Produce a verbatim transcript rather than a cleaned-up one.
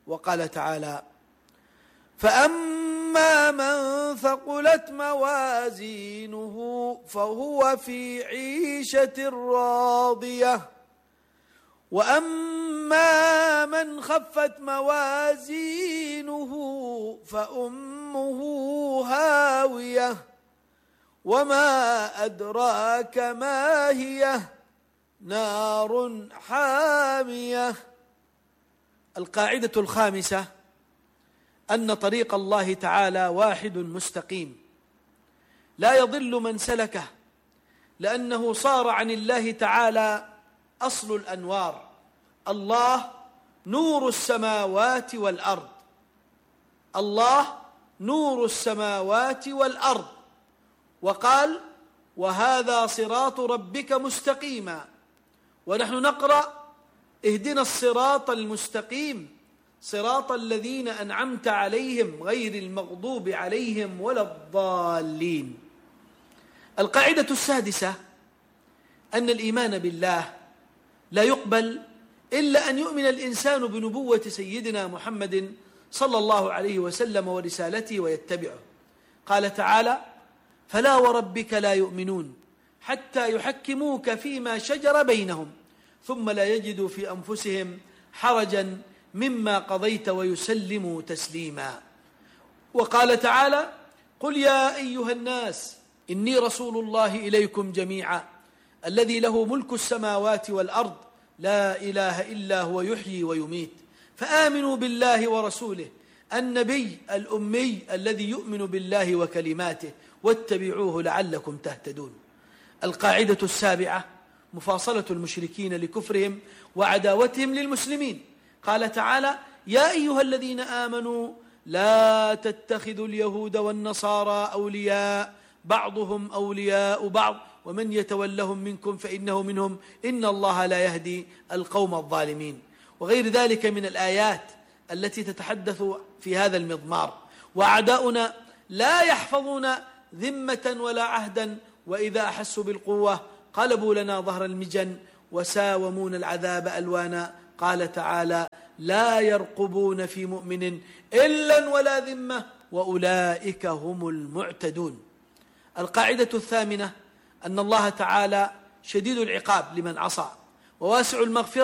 وقال تعالى: فأما من ثقلت موازينه فهو في عيشة راضية وأما من خفت موازينه فأمه هاوية وما أدراك ما هي نار حامية. القاعدة الخامسة أن طريق الله تعالى واحد مستقيم لا يضل من سلكه، لأنه صار عن الله تعالى أصل الأنوار. الله نور السماوات والأرض، الله نور السماوات والأرض، وقال: وهذا صراط ربك مستقيما. ونحن نقرأ: اهدنا الصراط المستقيم صراط الذين أنعمت عليهم غير المغضوب عليهم ولا الضالين. القاعدة السادسة أن الإيمان بالله لا يقبل إلا أن يؤمن الإنسان بنبوة سيدنا محمد صلى الله عليه وسلم ورسالته ويتبعه. قال تعالى: فلا وربك لا يؤمنون حتى يحكموك فيما شجر بينهم ثم لا يجدوا في أنفسهم حرجا مما قضيت ويسلموا تسليما. وقال تعالى: قل يا أيها الناس إني رسول الله إليكم جميعا الذي له ملك السماوات والأرض لا إله إلا هو يحيي ويميت فآمنوا بالله ورسوله النبي الأمي الذي يؤمن بالله وكلماته واتبعوه لعلكم تهتدون. القاعدة السابعة مفاصلة المشركين لكفرهم وعداوتهم للمسلمين. قال تعالى: يا أيها الذين آمنوا لا تتخذوا اليهود والنصارى أولياء بعضهم أولياء بعض ومن يتولهم منكم فإنه منهم إن الله لا يهدي القوم الظالمين. وغير ذلك من الآيات التي تتحدث في هذا المضمار. وأعداؤنا لا يحفظون ذمة ولا عهدا، وإذا أحسوا بالقوة قلبوا لنا ظهر المجن وساومون العذاب ألوانا. قال تعالى: لا يرقبون في مؤمن إلا ولا ذمة وأولئك هم المعتدون. القاعدة الثامنة أن الله تعالى شديد العقاب لمن عصى وواسع المغفرة